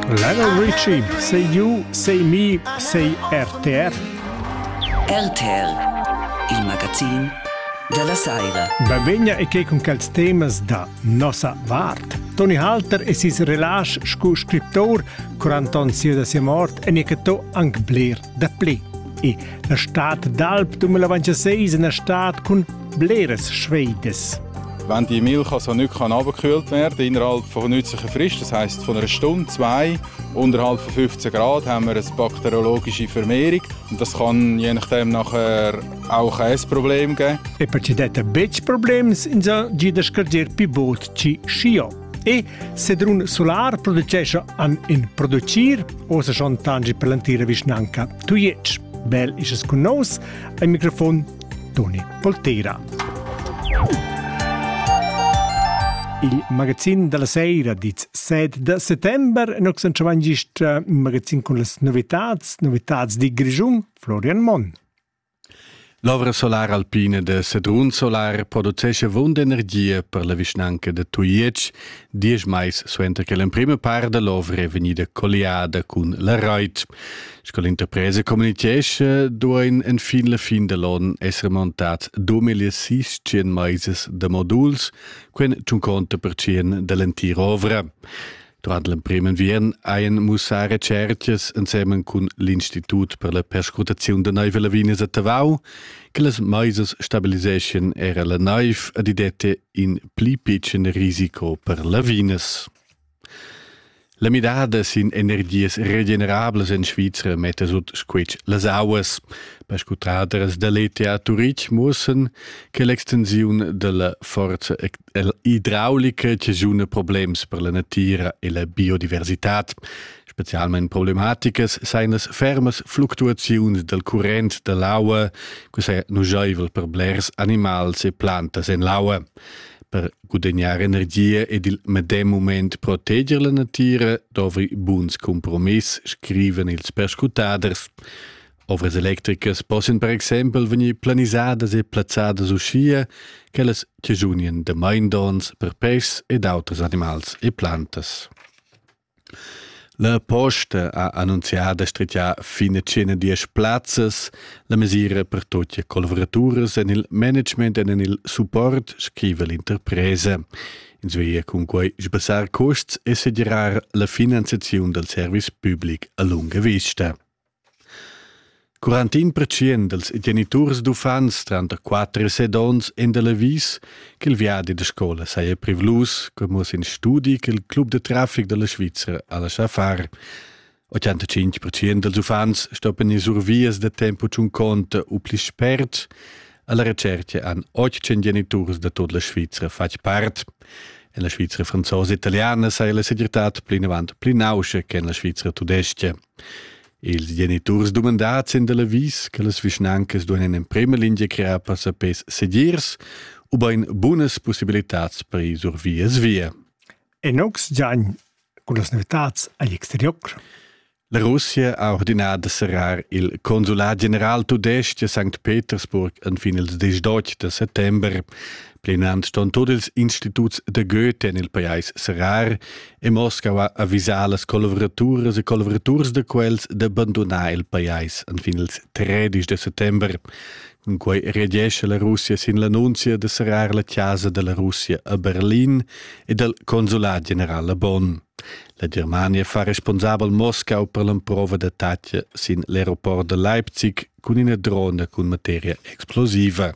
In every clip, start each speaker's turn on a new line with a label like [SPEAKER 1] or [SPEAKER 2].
[SPEAKER 1] Lionel Richie, sei you, sei me, sei RTR.
[SPEAKER 2] RTR, il magazin della Saira.
[SPEAKER 1] Bevegna e che con quels temas da nossa vart. Tony Halter e sis relax scu scriptor, 40 anni sia da sia mort e necato anche bler da ple. E la stat d'Alp 2026 è una stat con bleres schweides.
[SPEAKER 3] Wenn die Milch also nicht runtergekühlt werden innerhalb von nützlicher Frist, das heisst von einer Stunde, 2, unterhalb von 15 Grad, haben wir eine bakteriologische Vermehrung. Und das kann je nachdem nachher auch ein Essproblem geben.
[SPEAKER 1] E perché detta bec problems in so gida scarger pi bot ci scio. E se drun solar producesce an in producir, o se schon tangi per l'antira visnanca. Tu jetsch, bel is es con nos, al microfon Tony Poltera. Il magazin della Saira di 7 settembre e noi siamo il magazin con le novità di Grigion, Florian Mon.
[SPEAKER 4] L'ovra solar alpina de Sedrun Solar produce vunda energia per la visnanca de Tuiec, 10 mais suentra che la prima part de l'ovra è venuta colliada con la Reut. Sco l'interpresa comunicazione duin en fin la fin de l'on essere montat 2600 maises de moduls, quen 50% de l'entira ovra. Durant il primo inverno hanno mussare ricerche insieme con l'Istituto per la perscrutazione de nuove lavine a Tavau, che le maises stabilisation era la naive adidette in pli piccolo risico per lavines. La midada sin energies regenerables in Svizzera mette sut squetch las auas. Per scutraders de l'ETA Turic mussen che l'extensione della forza idraulica ci giuna problems per la natura e la biodiversità. Specialmente problematiches seien las fermes fluctuazioni del current dell'aua, che sei nugeivel per blers animals e plantas in l'aua. Per guadagnare energia ed il medem moment proteggere la natura, dove buons compromiss scriven ils perscutaders. Ovres electricas possono per esempio venir planisadas e plazadas uscia che les chiunien de maindons per pes ed autres animals e plantas. La Posta ha annunziato stretja fine cena 10 plazzas, la misura per tutte collaboratures e il management e il support, scrive l'interpresa. In svea con cui sbassar costs e sedirar la finanziazione del service pubblic a lunga vista. 41% dels genitors d'ufans 34 sedons en de la vis che il viadi de scola saia privlus, come in studi che il club de traffic de la Svizzera ha lasciato fare. 85% dels ufans stoppen in survias de tempo ciun conta u pli spert. Alla ricerca han 800 genitors de tutta la Svizzera fac part. En la Svizzera franzosa e italiana saia la segretat plin avant pli nauscia che en la Svizzera tudestia. Els genitors domandats in de la vis che les visnancas duenen in prima linea crear per sapers segirs u bain buonas possibilitats per i survias via.
[SPEAKER 1] E nox gian con las novitats all'exterior.
[SPEAKER 4] La Russia ha ordinato serrar il Consulat General tudestia a St. Petersburg en fin ils 18 de settember. Plenant ston tots els instituts de Goethe nel país serrar e Moscou ha avvisat les collaboratures e collaborators de quels d'abbandonar il país en fin ils 13 de settember. Con cui reagisce la Russia sin l'annunzia de serrar la chiesa della Russia a Berlin e del Consulat General a Bonn. La Germania fa responsabile Moscou per l'improva d'attacchi sin l'aeroport de Leipzig con una drone con materia explosiva.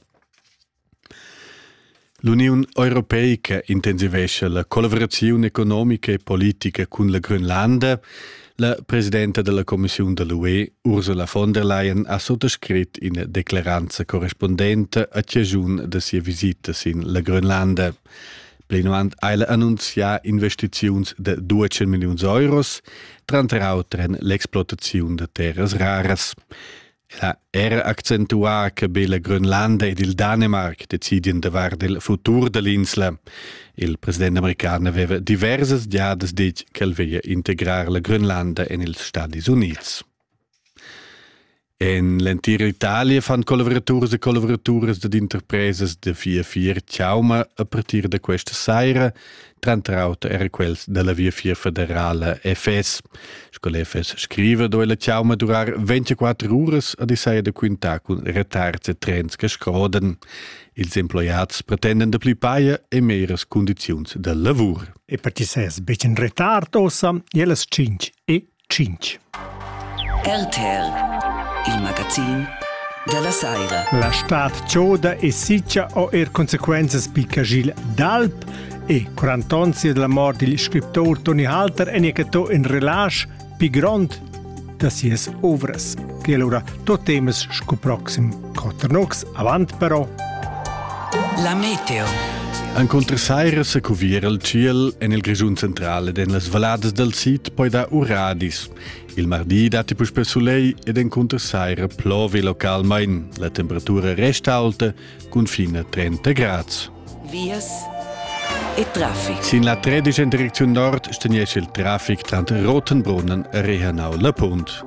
[SPEAKER 4] L'Unione Europea intensivesce la collaborazione economica e politica con la Groenlanda. La Presidente della Commissione dell'UE, Ursula von der Leyen, ha sottoscritto in declaranza corrispondente a ciascun de sia visita in la Groenlanda. Plenuant ha annunziato investizioni di 200 milioni di euro, tra l'altro l'explotazione di terre raras. Era accentuato che la Groenlanda ed il Danemark decidono di var del futuro dell'insula. Il presidente americano aveva diverse diades dit che voleva integrare la Groenlanda negli Stati Uniti. En l'entira Italia fan collaborators e collaboratoras ed interpresas de Via Fier Ciauma a partir de questa saira, trantrauta era quels della Via Fier federale FS. Scola FS scrive dove la Ciauma durar 24 ores a di saia de quintà con retards e trens che scroden. Ils employats pretenden de pli paia e meras condizions de lavur.
[SPEAKER 1] E per ci ses becen retard ossa, jeles 5 e 5.
[SPEAKER 2] RTR, il magazin della Saira.
[SPEAKER 1] La stat Cioda e Siccia o conseguenze pi Cagil d'Alp e 40 anni della morte del scrittore Toni Halter e necato in relâche pi grond da sies ovras. Che allora tot temes sco proxim Coternox avant però.
[SPEAKER 2] La meteo.
[SPEAKER 4] An contrasaira se cuviera il ciel e nel grigiun centrale den las valadas del sit poi da uradis. Il mardi dati pus per soleil ed en contrasaira plovi localmein. La temperatura resta alta con fina 30 grads.
[SPEAKER 2] Vias e traffic.
[SPEAKER 4] Sin la 13 in direzione nord stagnesce il traffic tra Rotenbrunnen e Rehanau-La Punt.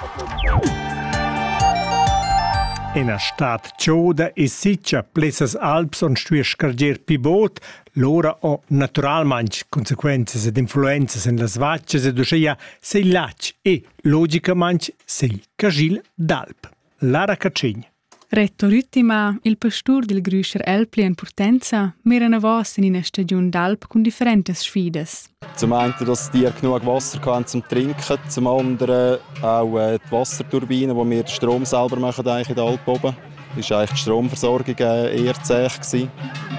[SPEAKER 1] In a stat Cioda e Siccia plessas Alps on stuer scarger pibot, l'ora o naturalmanch consequences ed influences in las vacces ed uscia sei lac e logicamente sei Cagil d'Alp. Lara Cacegn.
[SPEAKER 5] Retto rittima, il pastur del Grüscher Elpli in Portenza mera na vos in una stagione d'Alp con differentes sfides.
[SPEAKER 6] Zum einen, dass die genug Wasser haben zum Trinken, zum anderen auch die Wasserturbine, wo wir den Strom selber machen eigentlich in der Alp oben. Das war eigentlich die Stromversorgung eher zäh gewesen.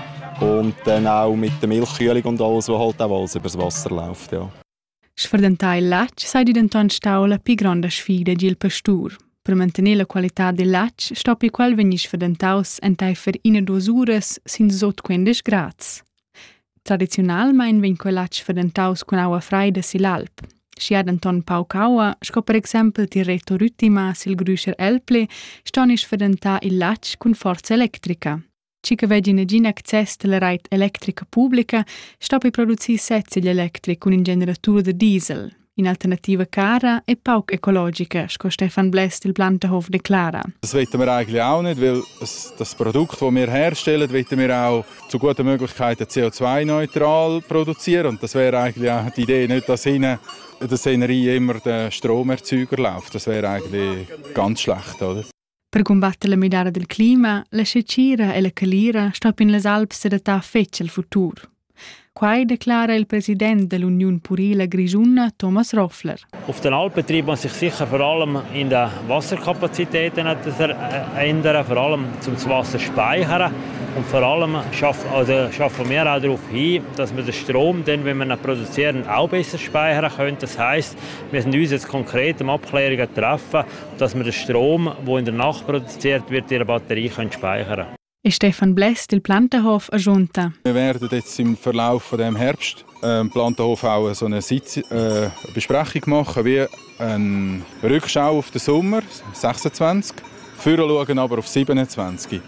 [SPEAKER 6] Und dann auch mit der Milchkühlung und alles, wo halt auch alles über das Wasser läuft. Ja.
[SPEAKER 5] Sfredentar il lac sei diventant staula pi grande sfida gil pastur. Per mantenere la qualità del lac, stoppi quel venis fredentaus entai fer ina 2 ures sin sot 15 grads. Tradizionalmein ven quel lac fredentaus con aua freida sil Alp. Scia d'Anton Pau Caua, sco per exempel ti retto ruttima sil Grüscher Elpli, stonis fredenta il lac con forza elettrica. Cica vegi negin access della reit elettrica pubblica, stoppi produzi sezzigli elettric con un generatur de diesel. In alternativa cara e pauc ecologica, sco Stefan Blest il Plantenhof declara.
[SPEAKER 3] Das wollen wir eigentlich auch nicht, weil das Produkt, das wir herstellen, wollen wir auch zu guten Möglichkeiten CO2-neutral produzieren. Und das wäre eigentlich auch die Idee, nicht, dass in der Szenerie immer der Stromerzeuger läuft. Das wäre eigentlich ganz schlecht, oder?
[SPEAKER 5] Per combattere la midara del clima, la secira e la calira stop in les Alps se data feccia il futur. Quai declara il Präsident dell'Union Purila Grigiunna, Thomas Roffler.
[SPEAKER 7] Auf den Alpen treibt man sich sicher vor allem in den Wasserkapazitäten ändern, vor allem zum Wasser speichern. Und vor allem schaffen wir auch darauf hin, dass wir den Strom, dann, wenn wir ihn produzieren, auch besser speichern können. Das heisst, wir sind uns jetzt konkret Abklärungen treffen, dass wir den Strom, der in der Nacht produziert wird, in der Batterie speichern können.
[SPEAKER 5] E Stefan Blest del Plantenhof aggiunta.
[SPEAKER 3] Wir werden jetzt im Verlauf von dem Herbst im Plantenhof auch so eine Besprechung machen, wie eine Rückschau auf den Sommer 26, vorher schauen aber auf 27,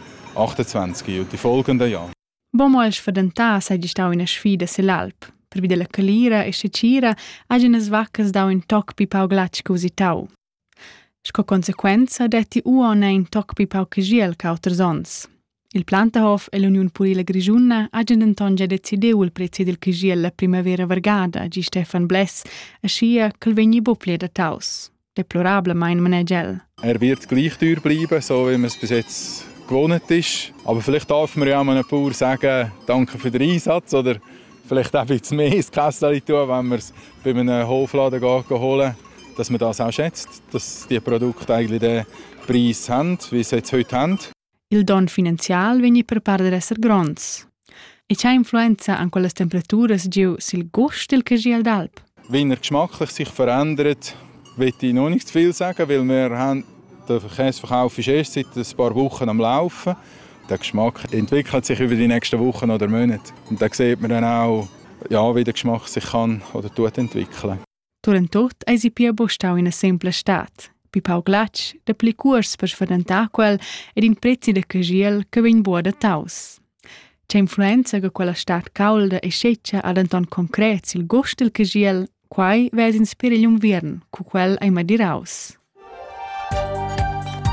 [SPEAKER 3] 28 und die folgenden Jahre.
[SPEAKER 5] Bomo als fedentà sei stau in a sfida sull'Alp. Per vide la calira e secira hagien as vaccas dau in toc pi pau glac così tau. Sco consequenza detti uon in toc pi pau cagiel cauters ons. Il Plantenhof e l'Union Purila Grigiunna hagien denton già decideu il prezzo del cagiel la primavera vargada, gi Stefan Bless, ascia che vegni boplie da taus. Deplorable mein manegel.
[SPEAKER 3] Wird gleich teuer bleiben, so wie man es bis jetzt gewohnt ist. Aber vielleicht darf man ja einem Bauer sagen, danke für den Einsatz oder vielleicht auch ein bisschen mehr ins Kästchen tun, wenn man es bei einem Hofladen holen, dass man das auch schätzt, dass die Produkte eigentlich den Preis haben, wie sie jetzt heute haben.
[SPEAKER 5] Il don finanzial vegni per part de esser gronds. E c'ha influenza an quelle temperaturas giu sil gust del cagiel d'Alp?
[SPEAKER 3] Wie er geschmacklich sich verändert, will ich noch nicht zu viel sagen, weil wir haben, der Käseverkauf ist erst seit ein paar Wochen am Laufen. Der Geschmack entwickelt sich über die nächsten Wochen oder Monate. Und da sieht man dann auch, ja, wie der Geschmack sich kann oder entwickeln.
[SPEAKER 5] Turentot eis i pia bostau in a simple stat. Pi pau glac, de pli curs per sfredentar quel ed in prezzi de cagiel che vegn buo da taus. C'è influenza che quella stat caulda e seccia ad anton concret il gust del cagiel, quai ves inspira l'invern, cu quel ai ma diraus.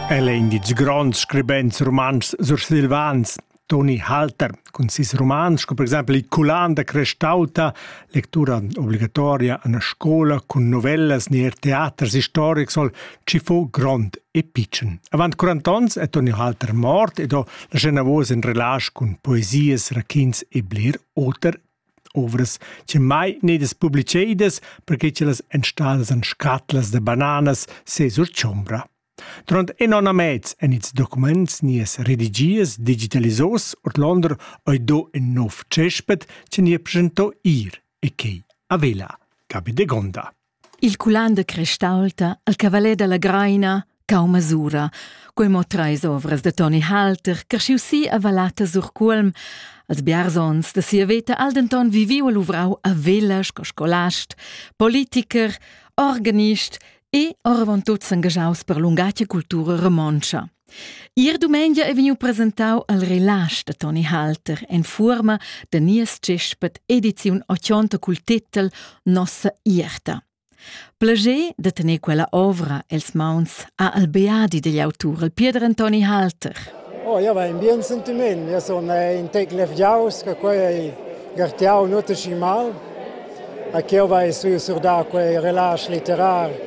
[SPEAKER 1] Ella indiz grands scribents romans sur Silvans, Toni Halter, con sis romans, come per esempio il Culan da Crestauta, lettura obbligatoria a scuola con novellas nier teaters storics, sol ci fu grand e pitchen. Avant 40 ans è Toni Halter mort e do la scena voce in relash con poesies, racchins e blir oter ovras che mai nedes publiceidas perché ce las enstadas en scatlas de bananas se sur ciombra. Durant non a mezz en its documents nies redigies digitalisos ort londer oi do en nov cespet che nie presento ir e che avela capi de gonda.
[SPEAKER 8] Il culan de Crestaulta, al cavaler della Graina, cau masura, coi mo trais ovras de Toni Halter, carsciu si avalata sur culm, als biarsons de sia veta al denton viviu a luvrau a velas, co scolast, politiker, organist e oravon tuts engajaus per lungatia cultura romancia. Ier domenica è veniu presentau al relash de Toni Halter en forma de nies cespet ediziun 80 cul titel Nossa Ierta. Plager de tenir quella ovra els mauns a al beadi degli autur, al Pieder Toni Halter.
[SPEAKER 9] Ja, va un bien sentiment. Ja, sono in tec lefgiaus, che quei gartiau notte schimal, a che va sur da quei relash literar.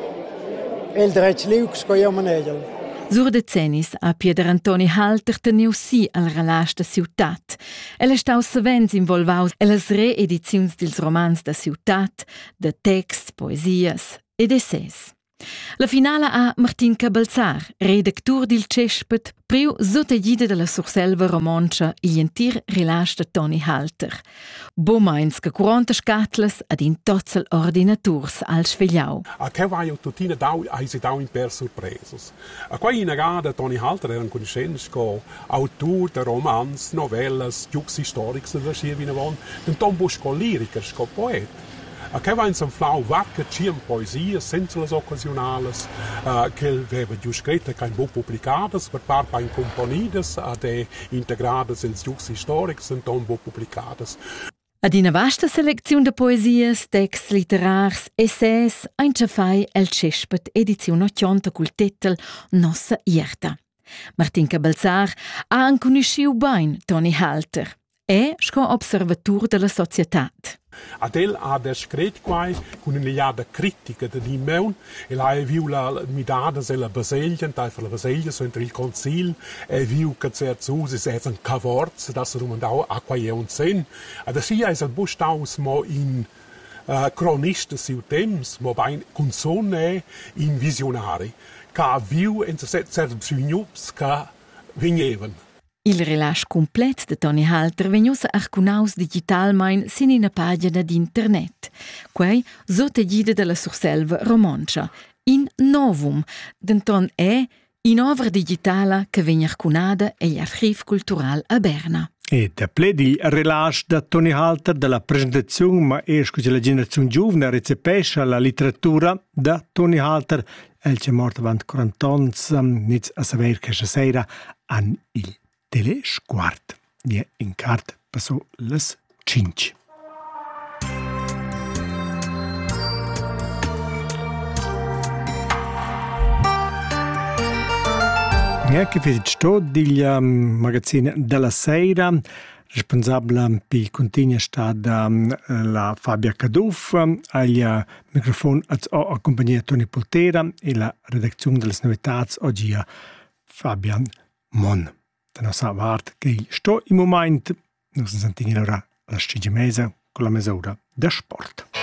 [SPEAKER 9] El dretg liucs co io manegel.
[SPEAKER 8] Sur decennis a Pieder Toni Halter teniu si al relash da ciutat. El è stau savens involvaus elas reediziuns dils romans da ciutat, de text, poesias ed essays. La finala a Martin Cabalzar, redactur dil cespet, priu sottegida della Surselva romancia il entir relash de Toni Halter. Bomains che 40 scatlas ad in tozzel ordinaturs al svegliau.
[SPEAKER 10] A che vai tutina dau ai si dau in per surpresos. A quai in agada Toni Halter era un conoscenz co autor de romans, novellas, jux historics da schievina von, den tombo scoliricers co poet. A che va in san flau varca ciam poesia senza las occasionales, che aveva giù scritto che in buc publicadas per par pa in componidas ad integradas in jux historics en tombo publicadas.
[SPEAKER 8] Ad una vasta selezione de poesies, texts literars, essays, ein fai el cespet edizione 80 cul titel Nossa Ierta. Martin Cabalzar ha anconosciu bain Toni Halter e sco observatur della societat.
[SPEAKER 10] Adel ha descret quai con un'iliada critica de dimeun e la viu la midada se la baselgia, tai per la baselgia so entre il concil e viu che certs usis es un cavorz das rumandau a quai un sen ad sia es al bustaus mo in cronista siu temps mo bain consone in visionari ca viu en certs psignups ca vigneven.
[SPEAKER 8] Il relash complet de Toni Halter vegnius arcunaus digitalmein sin in a pagina d'internet, quei sottegida della Surselva romancia, in novum, denton è in ovra digitala che vegna arcunada e gli archiv cultural a Berna.
[SPEAKER 1] E da pledi relash da Toni Halter della presentazione ma esco che la generazione giovane recepesce la letteratura da Toni Halter el che morto avant 40 ans niz a saber che sera an il telesquart. Nie in cart passò les 5. Che fece sto del magazzino della sera, responsabile per il contegno sta la Fabia Caduff, al microfono ha accompagnato Toni Poltera e la redazione delle novità oggi a Fabian Mon. Da nostra parte che sto in momento, non si sentiamo ora la scimmesa con la misura da sport.